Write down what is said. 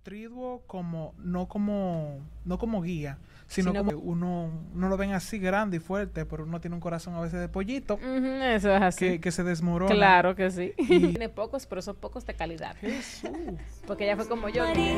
triduo como no como guía, sino como que uno lo ven así grande y fuerte, pero uno tiene un corazón a veces de pollito. Eso es así. Que se desmorona. Claro que sí. Y Tiene pocos, pero son pocos de calidad. Jesús. Porque ella fue como yo.